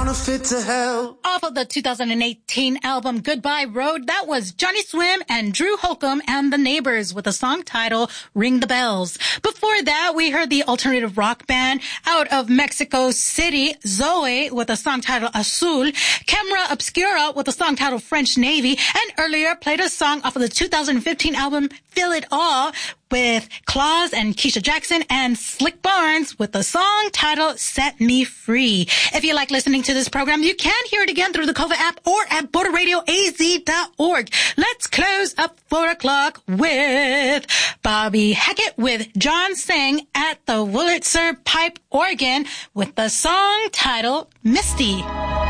counterfeit to hell. Off of the 2018 album Goodbye Road, that was Johnny Swim and Drew Holcomb and the Neighbors with a song title Ring the Bells. Before that, we heard the alternative rock band out of Mexico City, Zoe, with a song titled Azul, Camera Obscura with a song titled French Navy, and earlier played a song off of the 2015 album Feel It All with Claus and Keisha Jackson and Slick Barnes with the song titled Set Me Free. If you like listening to this program, you can hear it again through the KOVA app or at borderradioaz.org. Let's close up 4 o'clock with Bobby Hackett with John Singh at the Wurlitzer Pipe Organ with the song titled Misty.